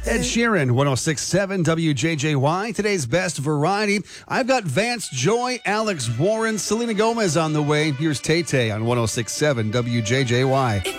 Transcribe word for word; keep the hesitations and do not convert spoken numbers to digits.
Ed Sheeran, one oh six point seven W J J Y. Today's best variety. I've got Vance Joy, Alex Warren, Selena Gomez on the way. Here's Tay Tay on one oh six point seven W J J Y.